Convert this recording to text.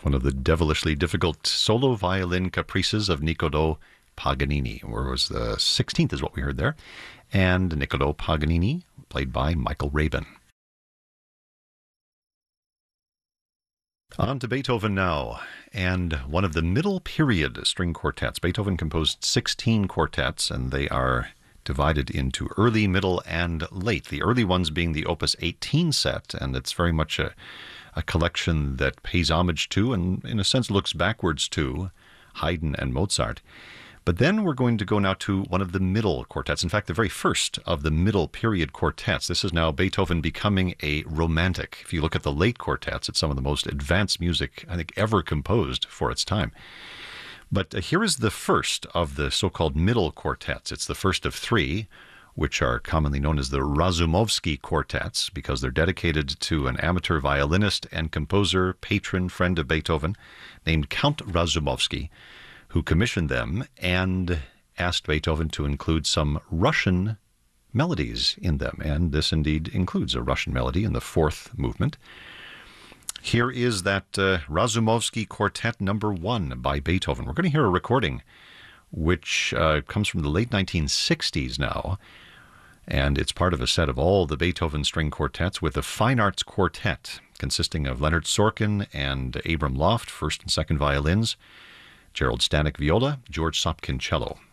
One of the devilishly difficult solo violin caprices of Niccolò Paganini, or was the 16th is what we heard there. And Niccolò Paganini, played by Michael Rabin. On to Beethoven now, and one of the middle period string quartets. Beethoven composed 16 quartets, and they are divided into early, middle, and late. The early ones being the Opus 18 set, and it's very much a collection that pays homage to, and in a sense looks backwards to, Haydn and Mozart. But then we're going to go now to one of the middle quartets. In fact, the very first of the middle period quartets. This is now Beethoven becoming a romantic. If you look at the late quartets, it's some of the most advanced music, I think, ever composed for its time. But here is the first of the so-called middle quartets. It's the first of three, which are commonly known as the Razumovsky quartets, because they're dedicated to an amateur violinist and composer, patron, friend of Beethoven, named Count Razumovsky, who commissioned them and asked Beethoven to include some Russian melodies in them. And this indeed includes a Russian melody in the fourth movement. Here is that Razumovsky Quartet number 1 by Beethoven. We're going to hear a recording which comes from the late 1960s now, and it's part of a set of all the Beethoven string quartets with a fine arts quartet consisting of Leonard Sorkin and Abram Loft, first and second violins, Gerald Stanek viola, George Sopkin cello.